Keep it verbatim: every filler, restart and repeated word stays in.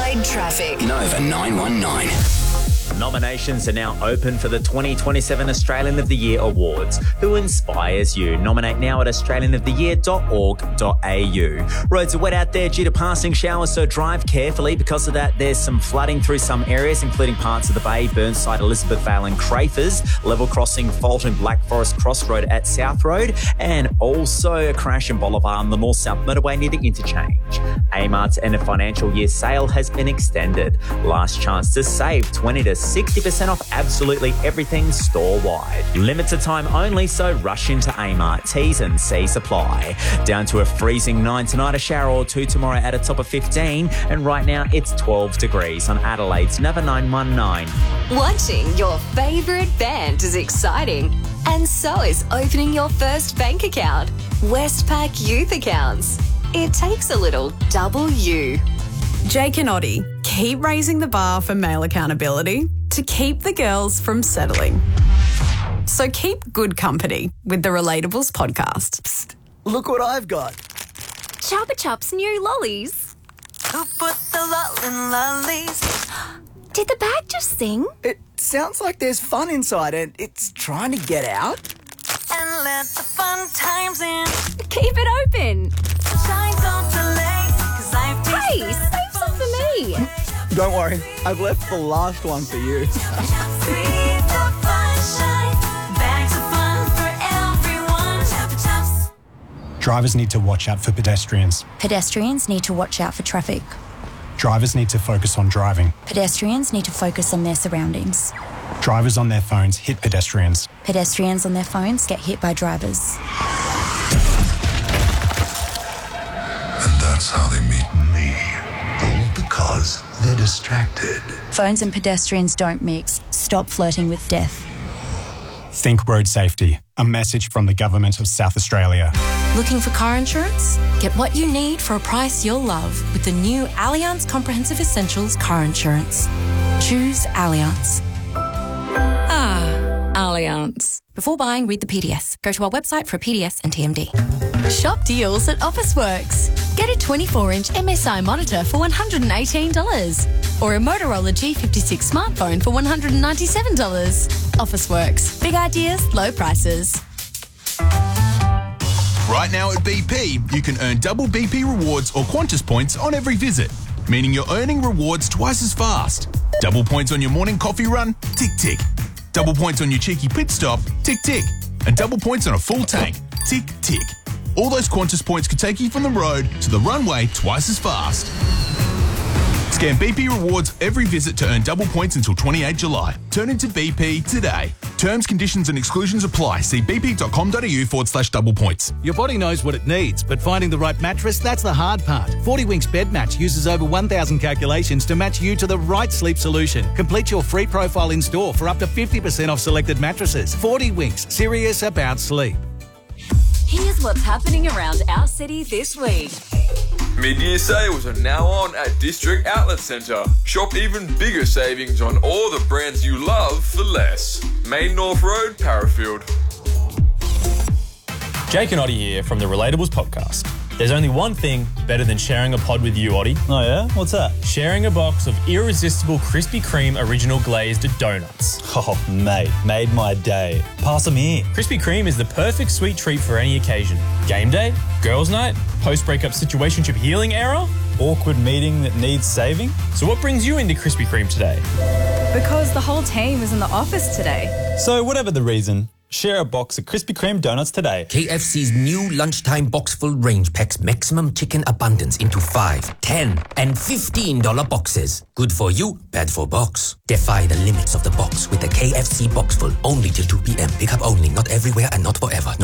Adelaide traffic. Nova nine one nine. Nominations are now open for the twenty twenty-seven Australian of the Year Awards. Who inspires you? Nominate now at australian of the year dot org dot a u. Roads are wet out there due to passing showers, so drive carefully. Because of that, there's some flooding through some areas, including parts of the Bay, Burnside, Elizabeth Vale and Crafers. Level crossing fault in Black Forest Crossroad at South Road. And also a crash in Bolivar on the North-South Motorway near the interchange. Amart's end of financial year sale has been extended. Last chance to save twenty to sixty percent off absolutely everything store-wide. Limited time only, so rush into Amart. T's and C's apply. Down to a freezing nine tonight, a shower or two tomorrow at a top of fifteen, and right now it's twelve degrees on Adelaide's Nova nine one nine. Watching your favourite band is exciting, and so is opening your first bank account. Westpac Youth Accounts. It takes a little double U. Jake and Oddie keep raising the bar for male accountability to keep the girls from settling. So keep good company with the Relatables podcast. Psst, look what I've got. Chupa Chups new lollies. Who put the lol in lollies? Did the bag just sing? It sounds like there's fun inside and it's trying to get out. And let the fun times in. Keep it open. Shine, don't delay, 'cause I've tasted Hey, save some for me. Don't worry, I've left the last one for you. See the fun shine. Bags of fun for everyone. Chupa Chups. Drivers need to watch out for pedestrians. Pedestrians need to watch out for traffic. Drivers need to focus on driving. Pedestrians need to focus on their surroundings. Drivers on their phones hit pedestrians. Pedestrians on their phones get hit by drivers. And that's how they meet me. All because they're distracted. Phones and pedestrians don't mix. Stop flirting with death. Think road safety. A message from the Government of South Australia. Looking for car insurance? Get what you need for a price you'll love with the new Allianz Comprehensive Essentials car insurance. Choose Allianz. Ah, Allianz. Before buying, read the P D S. Go to our website for a P D S and T M D. Shop deals at Officeworks. Get a twenty-four inch M S I monitor for one hundred eighteen dollars or a Motorola G fifty-six smartphone for one hundred ninety-seven dollars. Officeworks. Big ideas, low prices. Right now at B P, you can earn double B P rewards or Qantas points on every visit, meaning you're earning rewards twice as fast. Double points on your morning coffee run? Tick, tick. Double points on your cheeky pit stop? Tick, tick. And double points on a full tank? Tick, tick. All those Qantas points could take you from the road to the runway twice as fast. Scan B P rewards every visit to earn double points until twenty-eighth of July. Turn into B P today. Terms, conditions and exclusions apply. See bp.com.au forward slash double points. Your body knows what it needs, but finding the right mattress, that's the hard part. forty winks Bed Match uses over one thousand calculations to match you to the right sleep solution. Complete your free profile in store for up to fifty percent off selected mattresses. forty winks, serious about sleep. Here's what's happening around our city this week. Mid-year sales are now on at District Outlet Centre. Shop even bigger savings on all the brands you love for less. Main North Road, Parafield. Jake and Oddie here from the Relatables podcast. There's only one thing better than sharing a pod with you, Oddie. Oh yeah? What's that? Sharing a box of irresistible Krispy Kreme original glazed donuts. Oh, mate, made my day. Pass them here. Krispy Kreme is the perfect sweet treat for any occasion. Game day, girls' night, post-breakup situationship healing era, awkward meeting that needs saving. So what brings you into Krispy Kreme today? Because the whole team is in the office today. So whatever the reason, share a box of Krispy Kreme donuts today. K F C's new lunchtime box full range packs maximum chicken abundance into five, ten, and fifteen dollar boxes. Good for you, bad for box. Defy the limits of the box with the K F C box full only till two p.m. Pick up only, not everywhere and not forever.